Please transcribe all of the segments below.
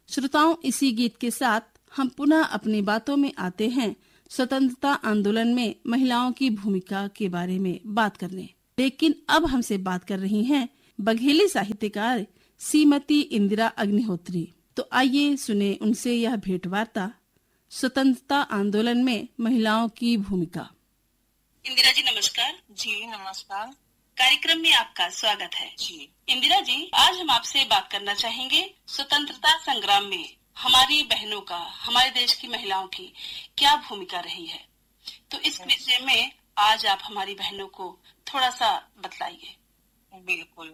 श्रोताओं, इसी गीत के साथ हम पुनः अपनी बातों में आते हैं स्वतंत्रता आंदोलन में महिलाओं की भूमिका के बारे में बात करने। लेकिन अब हमसे बात कर रही हैं बघेली साहित्यकार श्रीमती इंदिरा अग्निहोत्री। तो आइए सुने उनसे यह भेंटवार्ता, स्वतंत्रता आंदोलन में महिलाओं की भूमिका। इंदिरा जी नमस्कार। जी नमस्कार। कार्यक्रम में आपका स्वागत है। जी इंदिरा जी, आज हम आपसे बात करना चाहेंगे स्वतंत्रता संग्राम में हमारी बहनों का, हमारे देश की महिलाओं की क्या भूमिका रही है। तो इस विषय में आज आप हमारी बहनों को थोड़ा सा बतलाइए। बिल्कुल।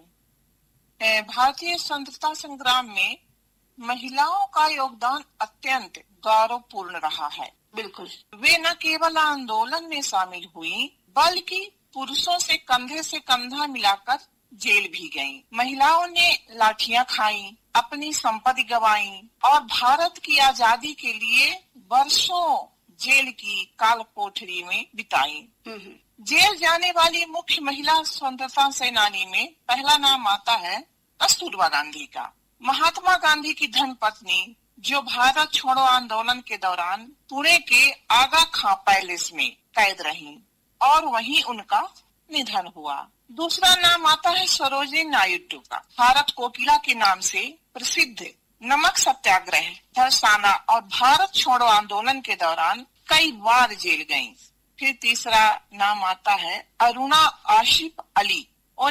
भारतीय स्वतंत्रता संग्राम में महिलाओं का योगदान अत्यंत गौरवपूर्ण रहा है। बिल्कुल, वे न केवल आंदोलन में शामिल हुई बल्कि पुरुषों से कंधा मिलाकर जेल भी गईं। महिलाओं ने लाठियां खाई, अपनी संपत्ति गंवाई और भारत की आजादी के लिए वर्षों जेल की काल कोठरी में बिताई। जेल जाने वाली मुख्य महिला स्वतंत्रता सेनानी में पहला नाम आता है कस्तूरबा गांधी का। महात्मा गांधी की धर्मपत्नी, जो भारत छोड़ो आंदोलन के दौरान पुणे के आगा खां पैलेस में कैद रहीं और वहीं उनका निधन हुआ। दूसरा नाम आता है सरोजिनी नायडू का। भारत कोकिला के नाम से प्रसिद्ध नमक सत्याग्रह, धरसाना और भारत छोड़ो आंदोलन के दौरान कई बार जेल गयीं। फिर तीसरा नाम आता है अरुणा आशिफ अली।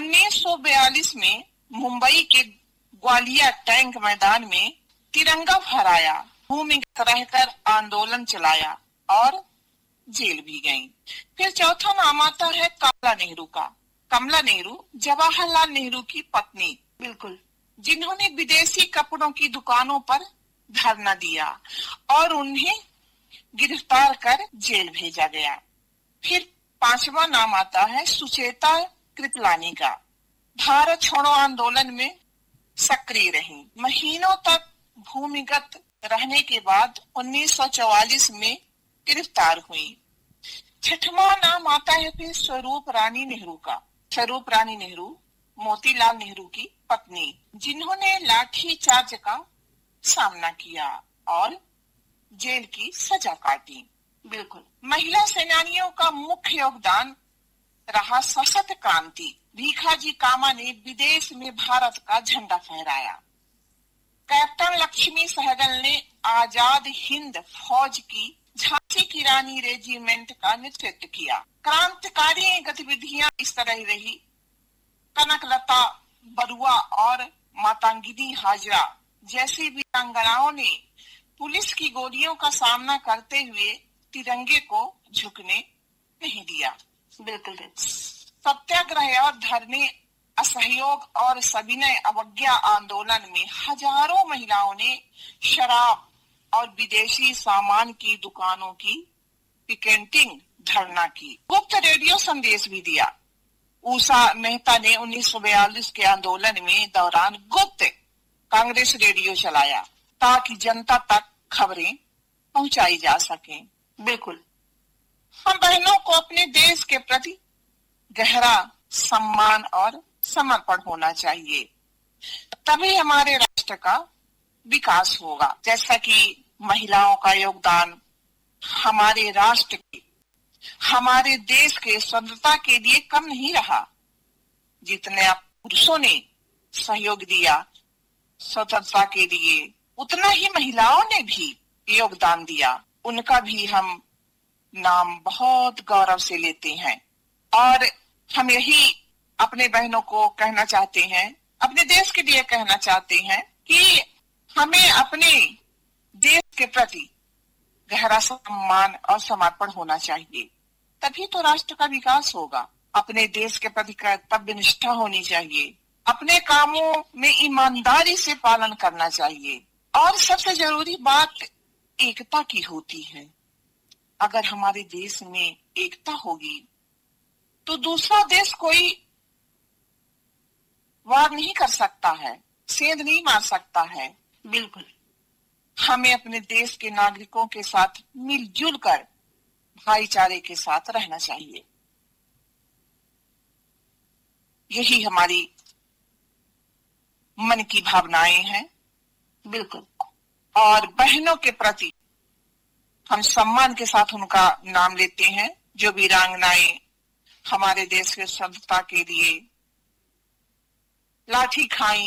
1942 में मुंबई के ग्वालियर टैंक मैदान में तिरंगा फहराया, भूमिगत रहकर आंदोलन चलाया और जेल भी गईं। फिर चौथा नाम आता है कमला नेहरू का। कमला नेहरू जवाहरलाल नेहरू की पत्नी, बिल्कुल, जिन्होंने विदेशी कपड़ों की दुकानों पर धरना दिया और उन्हें गिरफ्तार कर जेल भेजा गया। फिर पांचवा नाम आता है सुचेता कृपलानी का। भारत छोड़ो आंदोलन में सक्रिय रही। महीनों तक भूमिगत रहने के बाद 1944 में गिरफ्तार हुई। छठवां नाम आता है फिर स्वरूप रानी नेहरू का। स्वरूप रानी नेहरू मोतीलाल नेहरू की पत्नी, जिन्होंने लाठी चार्ज का सामना किया और जेल की सजा काटी। बिल्कुल, महिला सेनानियों का मुख्य योगदान रहा सशक्त क्रांति। भीखाजी कामा ने विदेश में भारत का झंडा फहराया। कैप्टन लक्ष्मी सहगल ने आजाद हिंद फौज की झांसी की रानी रेजिमेंट का नेतृत्व किया। क्रांतिकारी गतिविधियां इस तरह रही। कनकलता बरुआ और मातंगिनी हाजरा जैसी वीरांगनाओं ने पुलिस की गोलियों का सामना करते हुए तिरंगे को झुकने नहीं दिया। बिल्कुल, सत्याग्रह और धरने, असहयोग और सविनय अवज्ञा आंदोलन में हजारों महिलाओं ने शराब और विदेशी सामान की दुकानों की पिकेटिंग धरना की। गुप्त रेडियो संदेश भी दिया। उषा मेहता ने 1942 के आंदोलन में दौरान गुप्त कांग्रेस रेडियो चलाया ताकि जनता तक खबरें पहुंचाई जा सकें। बिल्कुल, हम बहनों को अपने देश के प्रति गहरा सम्मान और समर्पण होना चाहिए, तभी हमारे राष्ट्र का विकास होगा। जैसा कि महिलाओं का योगदान हमारे राष्ट्र के, हमारे देश के स्वतंत्रता के लिए कम नहीं रहा, जितने पुरुषों ने सहयोग दिया स्वतंत्रता के लिए, उतना ही महिलाओं ने भी योगदान दिया। उनका भी हम नाम बहुत गौरव से लेते हैं और हम यही अपने बहनों को कहना चाहते हैं, अपने देश के लिए कहना चाहते हैं कि हमें अपने देश के प्रति गहरा सम्मान और समर्पण होना चाहिए, तभी तो राष्ट्र का विकास होगा। अपने देश के प्रति कर्तव्य निष्ठा होनी चाहिए, अपने कामों में ईमानदारी से पालन करना चाहिए और सबसे जरूरी बात एकता की होती है। अगर हमारे देश में एकता होगी तो दूसरा देश कोई वार नहीं कर सकता है, सेंध नहीं मार सकता है। बिल्कुल, हमें अपने देश के नागरिकों के साथ मिलजुल कर भाईचारे के साथ रहना चाहिए। यही हमारी मन की भावनाएं हैं। बिल्कुल, और बहनों के प्रति हम सम्मान के साथ उनका नाम लेते हैं, जो वीरांगनाएं हमारे देश के स्वतंत्रता के लिए लाठी खाई,